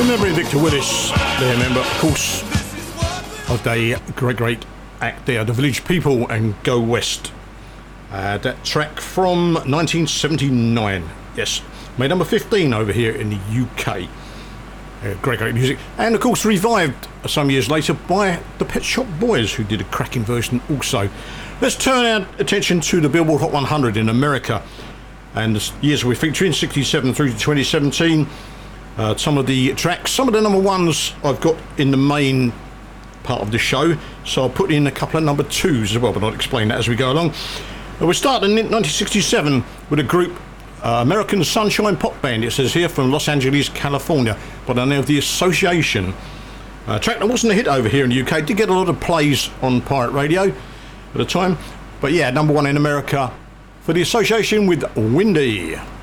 Remembering Victor Willis, their member, of course, of the great act there, The Village People and Go West. That track from 1979, yes, made number 15 over here in the UK. Great music, and of course revived some years later by the Pet Shop Boys, who did a cracking version also. Let's turn our attention to the Billboard Hot 100 in America, and the years we're featuring, 67 through to 2017. Some of the tracks, some of the number ones I've got in the main part of the show, so I'll put in a couple of number twos as well, but I'll explain that as we go along. We're starting in 1967 with a group, American Sunshine Pop Band, it says here, from Los Angeles, California, by the name of The Association. A track that wasn't a hit over here in the UK, did get a lot of plays on pirate radio at the time, but yeah, number one in America for The Association with Windy.